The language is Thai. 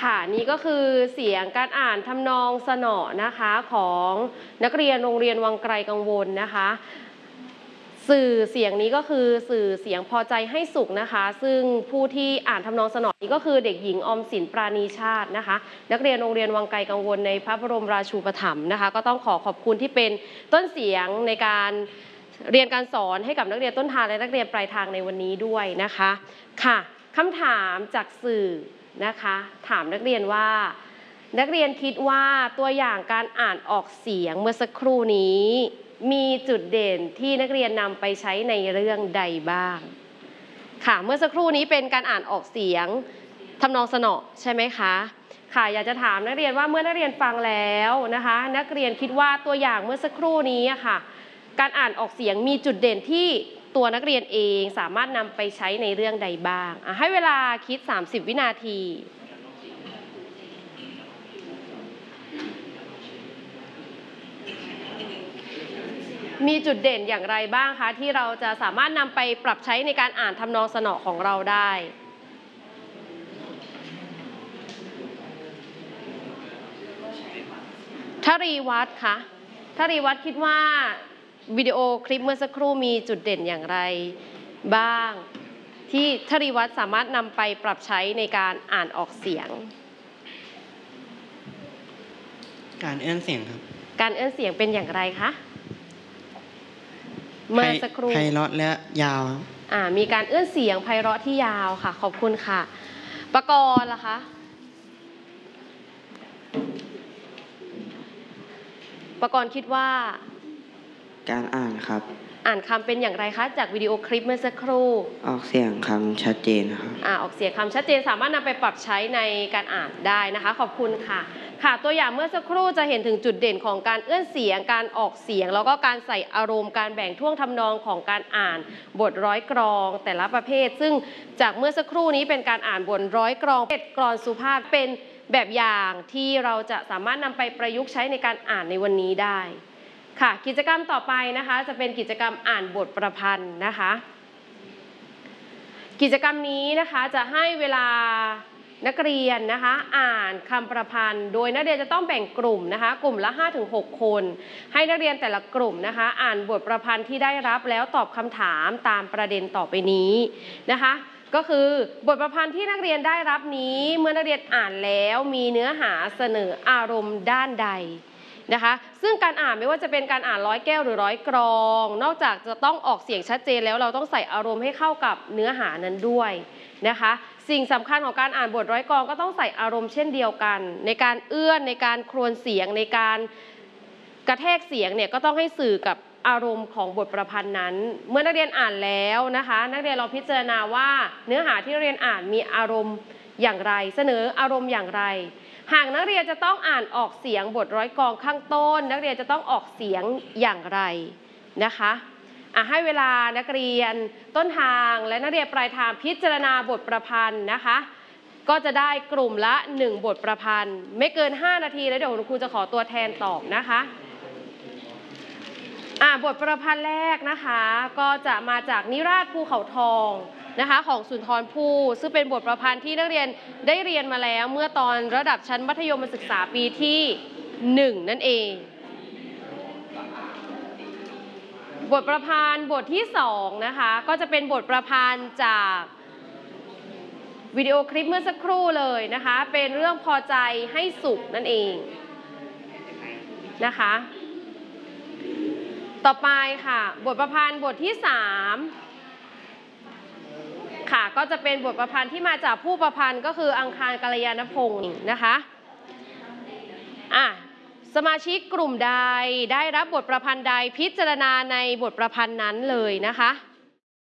ค่ะนี่ก็คือเสียงการอ่านทำนองสนอนะคะของนักเรียนโรงเรียนวังไกลกังวลนะคะสื่อเสียงนี้ก็คือสื่อเสียงพอใจให้สุขนะคะซึ่งผู้ที่อ่านทำนองสนอนี้ก็คือเด็กหญิงออมสินปราณีชาตินะคะนักเรียนโรงเรียนวังไกลกังวลในพระบรมราชูปถัมภ์นะคะก็ต้องขอบคุณที่เป็นต้นเสียงในการเรียนการสอนให้กับนักเรียนต้นทางและนักเรียนปลายทางในวันนี้ด้วยนะคะค่ะคำถามจากสื่อนะคะถามนักเรียนว่านักเรียนคิดว่าตัวอย่างการอ่านออกเสียงเมื่อสักครู่นี้มีจุดเด่นที่นักเรียนนำไปใช้ในเรื่องใดบ้างค่ะเมื่อสักครู่นี้เป็นการอ่านออกเสียงทำนองสนอใช่ไหมคะค่ะอยากจะถามนักเรียนว่าเมื่อนักเรียนฟังแล้วนะคะนักเรียนคิดว่าตัวอย่างเมื่อสักครู่นี้ค่ะการอ่านออกเสียงมีจุดเด่นที่ตัวนักเรียนเองสามารถนำไปใช้ในเรื่องใดบ้างให้เวลาคิด30 วินาทีมีจุดเด่นอย่างไรบ้างคะที่เราจะสามารถนำไปปรับใช้ในการอ่านทำนองสนอของเราได้ทรีวัฒน์คะทรีวัฒน์คิดว่าวิดีโอคลิปเมื่อสักครู่มีจุดเด่นอย่างไรบ้างที่ทรีวัฒน์สามารถนำไปปรับใช้ในการอ่านออกเสียงการเอื้อนเสียงครับการเอื้อนเสียงเป็นอย่างไรคะเมื่อสักครู่ไพเราะและยาวมีการเอื้อนเสียงไพเราะที่ยาวค่ะขอบคุณค่ะปกรณ์ล่ะคะปกรณ์คิดว่าการอ่านครับอ่านคำเป็นอย่างไรคะจากวิดีโอคลิปเมื่อสักครู่ออกเสียงคำชัดเจนครับออกเสียงคำชัดเจนสามารถนำไปปรับใช้ในการอ่านได้นะคะขอบคุณค่ะค่ะตัวอย่างเมื่อสักครู่จะเห็นถึงจุดเด่นของการเอื้อนเสียงการออกเสียงแล้วก็การใส่อารมณ์การแบ่งท่วงทำนองของการอ่านบทร้อยกลองแต่ละประเภทซึ่งจากเมื่อสักครู่นี้เป็นการอ่านบทร้อยกลองกลอนสุภาพเป็นแบบอย่างที่เราจะสามารถนำไปประยุกต์ใช้ในการอ่านในวันนี้ได้ค่ะกิจกรรมต่อไปนะคะจะเป็นกิจกรรมอ่านบทประพันธ์นะคะกิจกรรมนี้นะคะจะให้เวลานักเรียนนะคะอ่านคำประพันธ์โดยนักเรียนจะต้องแบ่งกลุ่มนะคะกลุ่มละ 5-6 คนให้นักเรียนแต่ละกลุ่มนะคะอ่านบทประพันธ์ที่ได้รับแล้วตอบคำถามตามประเด็นต่อไปนี้นะคะก็คือบทประพันธ์ที่นักเรียนได้รับนี้เมื่อนักเรียนอ่านแล้วมีเนื้อหาเสนออารมณ์ด้านใดนะคะซึ่งการอ่านไม่ว่าจะเป็นการอ่านร้อยแก้วหรือร้อยกรองนอกจากจะต้องออกเสียงชัดเจนแล้วเราต้องใส่อารมณ์ให้เข้ากับเนื้อหานั้นด้วยนะคะสิ่งสำคัญของการอ่านบทร้อยกรองก็ต้องใส่อารมณ์เช่นเดียวกันในการเอื้อนในการครวญเสียงในการกระแทกเสียงเนี่ยก็ต้องให้สื่อกับอารมณ์ของบทประพันธ์นั้นเมื่อนักเรียนอ่านแล้วนะคะนักเรียนเราพิจารณาว่าเนื้อหาที่นักเรียนอ่านมีอารมณ์อย่างไรเสนออารมณ์อย่างไรหากนักเรียนจะต้องอ่านออกเสียงบทร้อยกลองข้างต้นนักเรียนจะต้องออกเสียงอย่างไรนะคะให้เวลานักเรียนต้นทางและนักเรียนปลายทางพิจารณาบทประพันธ์นะคะก็จะได้กลุ่มละ1บทประพันธ์ไม่เกิน5นาทีแล้วเดี๋ยวคุณครูจะขอตัวแทนตอบนะคะบทประพันธ์แรกนะคะก็จะมาจากนิราศภูเขาทองนะคะของสุนทรภู่ซึ่งเป็นบทประพันธ์ที่นักเรียนได้เรียนมาแล้วเมื่อตอนระดับชั้นมัธยมศึกษาปีที่1นั่นเองบทประพันธ์บทที่2นะคะก็จะเป็นบทประพันธ์จากวิดีโอคลิปเมื่อสักครู่เลยนะคะเป็นเรื่องพอใจให้สุขนั่นเองนะคะต่อไปค่ะบทประพันธ์บทที่3ค่ะก็จะเป็นบทประพันธ์ที่มาจากผู้ประพันธ์ก็คืออังคารกัลยาณพงศ์นะคะสมาชิกกลุ่มใดได้รับบทประพันธ์ใดพิจารณาในบทประพันธ์นั้นเลยนะคะ